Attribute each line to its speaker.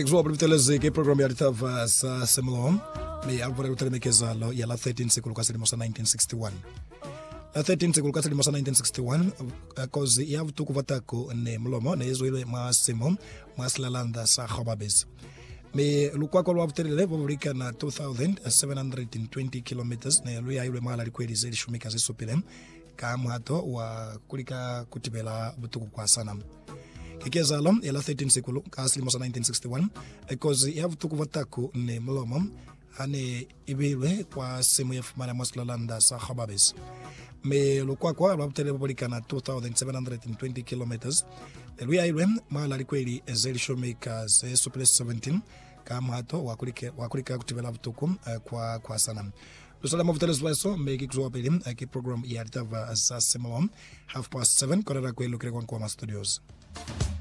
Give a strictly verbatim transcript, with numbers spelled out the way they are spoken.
Speaker 1: Kexwa priviteleze ke program ya ditava sa semolom me alvore utelemekezalo ya la thirteen sekulu ka selemo sa nineteen sixty-one. La thirteen sekulu ka selemo sa nineteen sixty-one cause ya vutuku vatako ne mlomo ne ezwile ma semo ma slalanda sa Khobabes. Me lukwako lwa vutelele vovrika na two thousand seven hundred twenty kilometers ne luya ile mala likweli zeli shumika zisupile ka mhato wa kulika kutibela vutuku kwa sana. Kekezalo ya la thirteen sekulu ka selemo sa nineteen sixty-one cause ya vutuku vatako ne mlomo ane ibilwe kwa semo ya fumana maslalanda sa Khobabes. Me lukwako lwa vutelele vovrika na two thousand seven hundred twenty kilometers luya ile mala likweli zeli shumika zisupile seventeen kama hato wakulika wakulika kutibela vutuku uh, kwa kwa sana. Lusala mavutele zwaso meki kuzwa pili uh, ki program ya ditava sa semolom half past seven korera kwelu kire kwa kwa studios.